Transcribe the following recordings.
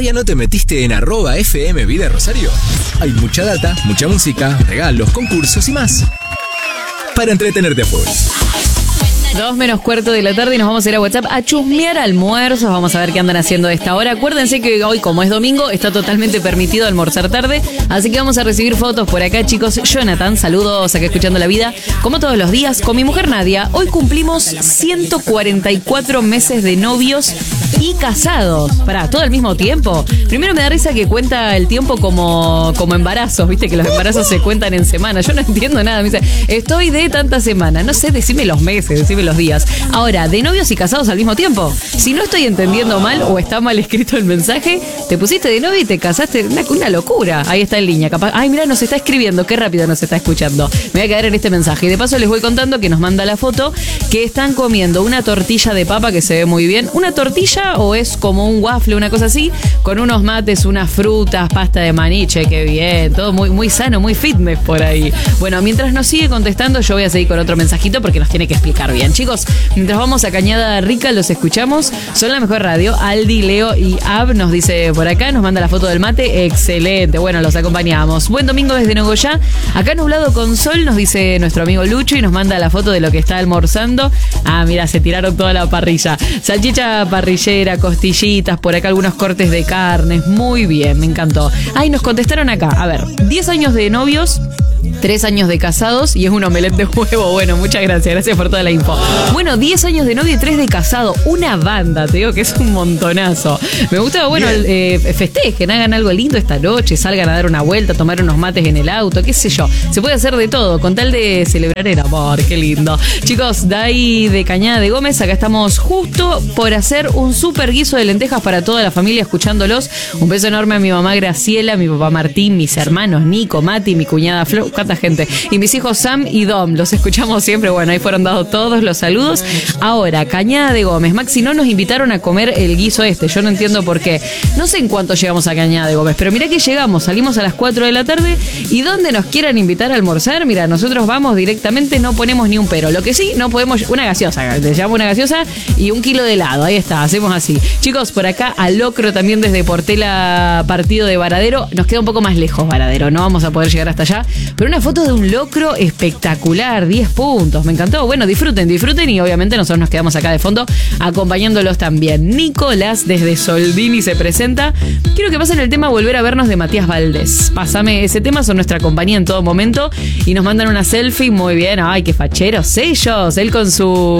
¿Todavía no te metiste en @FM Vida Rosario? Hay mucha data, mucha música, regalos, concursos y más para entretenerte a full. 2 menos cuarto de la tarde y nos vamos a ir a WhatsApp a chusmear almuerzos. Vamos a ver qué andan haciendo a esta hora. Acuérdense que hoy, como es domingo, está totalmente permitido almorzar tarde. Así que vamos a recibir fotos por acá, chicos. Jonathan, saludos acá escuchando la vida. Como todos los días, con mi mujer Nadia. Hoy cumplimos 144 meses de novios y casados. Pará, todo al mismo tiempo. Primero me da risa que cuenta el tiempo como embarazos. Viste que los embarazos se cuentan en semanas. Yo no entiendo nada. Me dice, estoy de tanta semana. No sé, decime los meses, decime los días. Ahora, de novios y casados al mismo tiempo. Si no estoy entendiendo mal o está mal escrito el mensaje, te pusiste de novio y te casaste. Una locura. Ahí está en línea. Capaz. Ay, mira, nos está escribiendo. Qué rápido nos está escuchando. Me voy a quedar en este mensaje. Y de paso les voy contando que nos manda la foto que están comiendo una tortilla de papa que se ve muy bien. Una tortilla o es como un waffle, una cosa así, con unos mates, unas frutas, pasta de maní. Che, qué bien. Todo muy, muy sano, muy fitness por ahí. Bueno, mientras nos sigue contestando, yo voy a seguir con otro mensajito porque nos tiene que explicar bien. Chicos, mientras vamos a Cañada Rica, los escuchamos. Son la mejor radio. Aldi, Leo y Ab nos dice por acá, nos manda la foto del mate. Excelente. Bueno, los acompañamos. Buen domingo desde Nogoyá. Acá nublado con sol, nos dice nuestro amigo Lucho y nos manda la foto de lo que está almorzando. Ah, mira, se tiraron toda la parrilla. Salchicha parrillera, costillitas, por acá algunos cortes de carnes. Muy bien, me encantó. Ay, nos contestaron acá. A ver, 10 años de novios, 3 años de casados y es un omelette de huevo. Bueno, muchas gracias por toda la info. Bueno, 10 años de novio y 3 de casado. Una banda, te digo que es un montonazo. Me gusta, bueno, festejen, hagan algo lindo esta noche, salgan a dar una vuelta, tomar unos mates en el auto, qué sé yo. Se puede hacer de todo, con tal de celebrar el amor, qué lindo. Chicos, de ahí de Cañada de Gómez, acá estamos justo por hacer un súper guiso de lentejas para toda la familia escuchándolos. Un beso enorme a mi mamá Graciela, mi papá Martín, mis hermanos Nico, Mati, mi cuñada Flor. ¿Cuánta gente? Y mis hijos Sam y Dom, los escuchamos siempre. Bueno, ahí fueron dados todos los saludos. Ahora, Cañada de Gómez. Maxi, no nos invitaron a comer el guiso este. Yo no entiendo por qué. No sé en cuánto llegamos a Cañada de Gómez, pero mirá que llegamos. Salimos a las 4 de la tarde y donde nos quieran invitar a almorzar, mira, nosotros vamos directamente, no ponemos ni un pero. Lo que sí, no podemos, una gaseosa. Te llamo una gaseosa y 1 kilo de helado. Ahí está, hacemos así. Chicos, por acá, a Locro también desde Portela, partido de Varadero. Nos queda un poco más lejos Varadero, no vamos a poder llegar hasta allá. Pero una foto de un locro espectacular, 10 puntos, me encantó. Bueno, disfruten y obviamente nosotros nos quedamos acá de fondo acompañándolos también. Nicolás desde Soldini se presenta. Quiero que pasen el tema Volver a vernos de Matías Valdés. Pásame ese tema, son nuestra compañía en todo momento y nos mandan una selfie, muy bien. Ay, qué facheros ellos, él con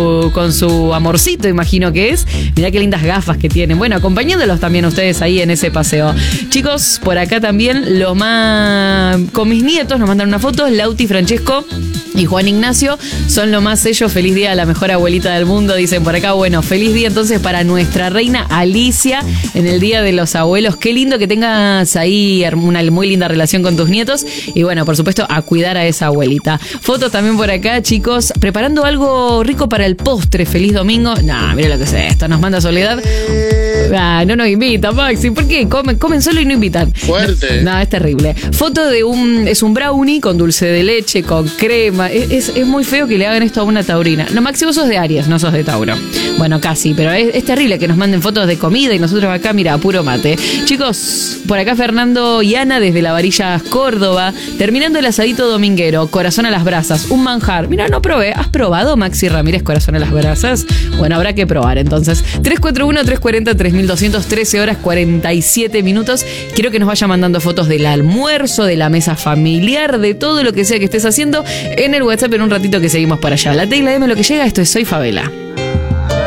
su amorcito, imagino que es. Mirá qué lindas gafas que tienen. Bueno, acompañándolos también ustedes ahí en ese paseo. Chicos, por acá también lo más con mis nietos nos mandan una foto, Lauti, Francesco y Juan Ignacio son lo más ellos. Feliz día a la mejor abuelita del mundo, dicen por acá. Bueno, feliz día entonces para nuestra reina Alicia en el Día de los Abuelos. Qué lindo que tengas ahí una muy linda relación con tus nietos y bueno, por supuesto, a cuidar a esa abuelita. Fotos también por acá, chicos, preparando algo rico para el postre. Feliz domingo. Nah, mira lo que es esto, nos manda Soledad. Ah, no nos invitan, Maxi. ¿Por qué? Comen solo y no invitan. Fuerte. No, es terrible. Foto de es un brownie con dulce de leche, con crema. Es muy feo que le hagan esto a una taurina. No, Maxi, vos sos de Aries, no sos de Tauro. Bueno, casi, pero es terrible que nos manden fotos de comida y nosotros acá, mira, puro mate. Chicos, por acá Fernando y Ana desde La Varillas, Córdoba, terminando el asadito dominguero, corazón a las brasas, un manjar. Mira, no probé. ¿Has probado, Maxi Ramírez, corazón a las brasas? Bueno, habrá que probar entonces. 341-340-3200, 13 horas 47 minutos. Quiero que nos vaya mandando fotos del almuerzo, de la mesa familiar, de todo lo que sea que estés haciendo en el WhatsApp en un ratito que seguimos para allá. La tecla M, lo que llega, esto es Soy Favela.